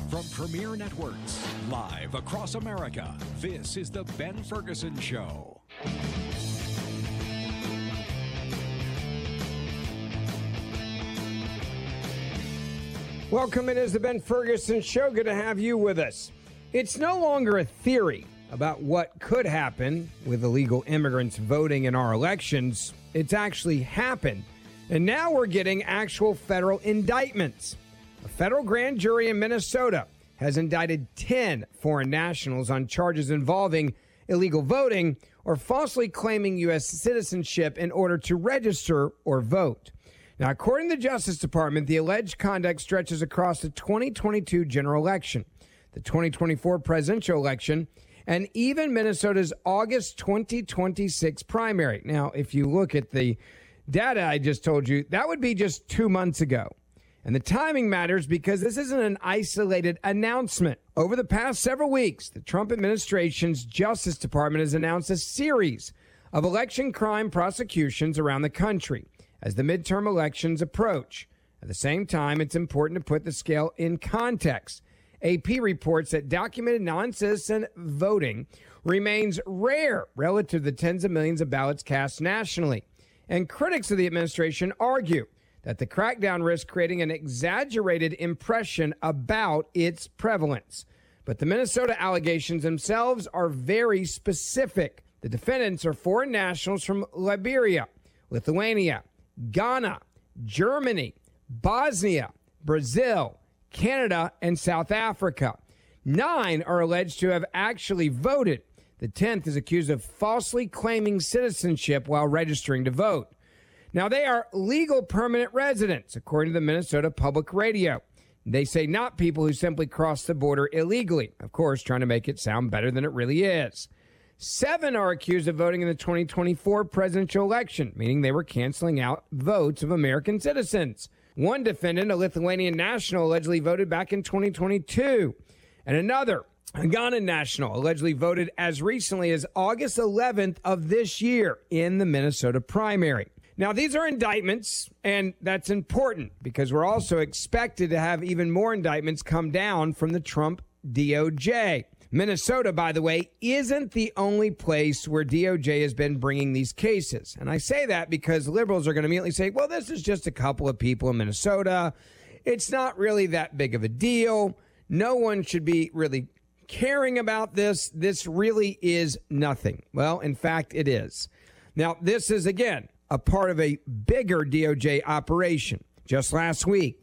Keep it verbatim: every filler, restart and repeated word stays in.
From Premier Networks, live across America, this is The Ben Ferguson Show. Welcome, it is The Ben Ferguson Show. Good to have you with us. It's no longer a theory about what could happen with illegal immigrants voting in our elections. It's actually happened. And now we're getting actual federal indictments. A federal grand jury in Minnesota has indicted ten foreign nationals on charges involving illegal voting or falsely claiming U S citizenship in order to register or vote. Now, according to the Justice Department, the alleged conduct stretches across the twenty twenty-two general election, the twenty twenty-four presidential election, and even Minnesota's August twenty twenty-six primary. Now, if you look at the data I just told you, that would be just two months ago. And the timing matters because this isn't an isolated announcement. Over the past several weeks, the Trump administration's Justice Department has announced a series of election crime prosecutions around the country as the midterm elections approach. At the same time, it's important to put the scale in context. A P reports that documented non-citizen voting remains rare relative to the tens of millions of ballots cast nationally. And critics of the administration argue that the crackdown risks creating an exaggerated impression about its prevalence. But the Minnesota allegations themselves are very specific. The defendants are foreign nationals from Liberia, Lithuania, Ghana, Germany, Bosnia, Brazil, Canada, and South Africa. Nine are alleged to have actually voted. The tenth is accused of falsely claiming citizenship while registering to vote. Now, they are legal permanent residents, according to the Minnesota Public Radio. They say not people who simply crossed the border illegally, of course, trying to make it sound better than it really is. Seven are accused of voting in the twenty twenty-four presidential election, meaning they were canceling out votes of American citizens. One defendant, a Lithuanian national, allegedly voted back in twenty twenty-two. And another, a Ghanaian national, allegedly voted as recently as August eleventh of this year in the Minnesota primary. Now, these are indictments, and that's important because we're also expected to have even more indictments come down from the Trump D O J. Minnesota, by the way, isn't the only place where D O J has been bringing these cases. And I say that because liberals are going to immediately say, well, this is just a couple of people in Minnesota. It's not really that big of a deal. No one should be really caring about this. This really is nothing. Well, in fact, it is. Now, this is, again, a part of a bigger D O J operation. Just last week,